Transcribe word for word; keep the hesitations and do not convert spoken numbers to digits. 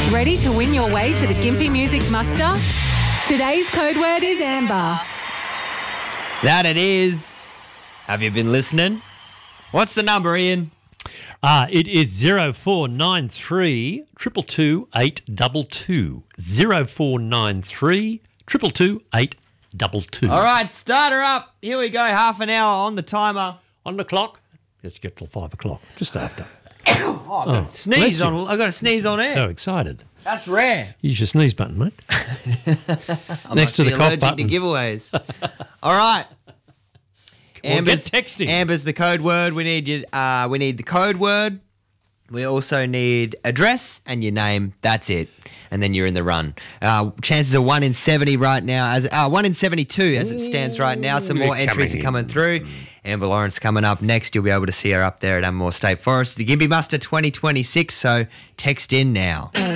Ready to win your way to the Gympie Music Muster? Today's code word is Amber. That it is. Have you been listening? What's the number, Ian? Ah, it is zero four nine three triple two eight double two. Zero four nine three triple two eight double two. All right, start her up. Here we go. Half an hour on the timer. On the clock. Let's get till five o'clock. Just after. Oh, I've got Oh, to sneeze bless you. on. I've got to sneeze on air. So excited. That's rare. Use your sneeze button, mate. I Next must to be the cough allergic button. to giveaways. All right. Well, Amber's, get texting. Amber's the code word. We need you. Uh, we need the code word. We also need address and your name. That's it. And then you're in the run. Uh, chances are one in seventy right now. As uh, one in seventy-two as it stands right now. Some more They're entries coming are coming in. through. Amber Lawrence coming up next. You'll be able to see her up there at Ambermore State Forest. The Gympie Muster twenty twenty-six. So text in now.